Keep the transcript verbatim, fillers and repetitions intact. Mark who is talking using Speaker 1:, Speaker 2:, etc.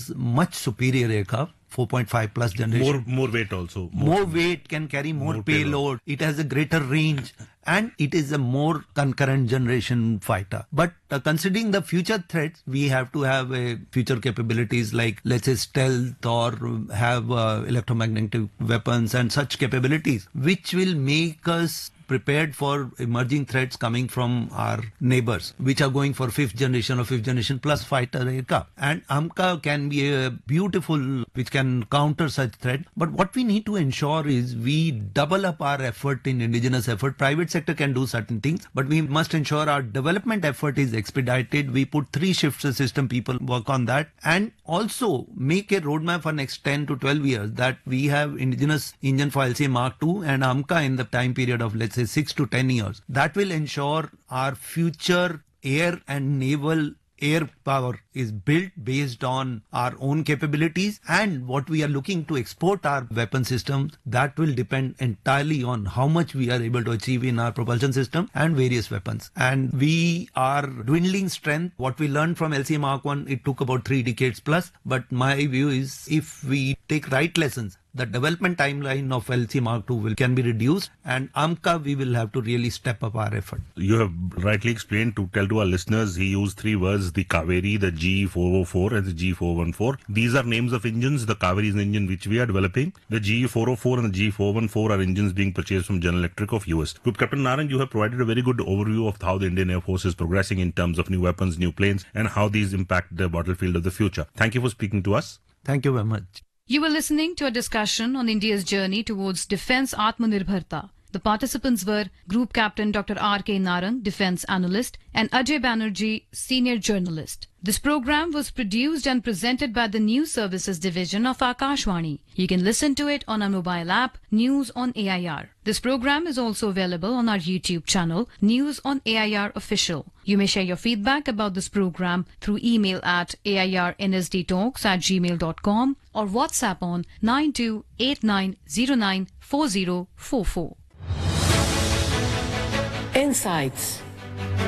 Speaker 1: is much superior aircraft. four point five plus generation.
Speaker 2: More more weight also.
Speaker 1: More, more weight, can carry more, more payload. payload. It has a greater range and it is a more concurrent generation fighter. But uh, considering the future threats, we have to have a future capabilities like, let's say, stealth or have uh, electromagnetic weapons and such capabilities, which will make us prepared for emerging threats coming from our neighbors, which are going for fifth generation or fifth generation plus fighter aircraft. And AMCA can be a beautiful, which can counter such threat. But what we need to ensure is we double up our effort in indigenous effort. Private sector can do certain things, but we must ensure our development effort is expedited. We put three shifts a system, people work on that, and also make a roadmap for next ten to twelve years that we have indigenous engine for L C A Mark two and AMCA in the time period of, let's say, six to ten years. That will ensure our future air and naval air power is built based on our own capabilities, and what we are looking to export our weapon systems, that will depend entirely on how much we are able to achieve in our propulsion system and various weapons. And we are dwindling strength. What we learned from L C A Mark one, it took about three decades plus, but my view is if we take right lessons, the development timeline of L C A Mark two will can be reduced, and AMCA we will have to really step up our effort.
Speaker 2: You have rightly explained, to tell to our listeners, he used three words, the Kaveri, the G four oh four and the G four one four. These are names of engines. The Kaveri is an engine which we are developing. The G four oh four and the G four one four are engines being purchased from General Electric of U S. Group Captain Narang, you have provided a very good overview of how the Indian Air Force is progressing in terms of new weapons, new planes, and how these impact the battlefield of the future. Thank you for speaking to us.
Speaker 1: Thank you very much.
Speaker 3: You were listening to a discussion on India's journey towards Defence Atmanirbharta. The participants were Group Captain Doctor R K Narang, Defence Analyst, and Ajay Banerjee, Senior Journalist. This program was produced and presented by the News Services Division of Akashvani. You can listen to it on our mobile app, News on A I R. This program is also available on our YouTube channel, News on A I R Official. You may share your feedback about this program through email at airnsdtalks at gmail dot com or WhatsApp on nine two eight nine zero nine four zero four four.
Speaker 4: Insights.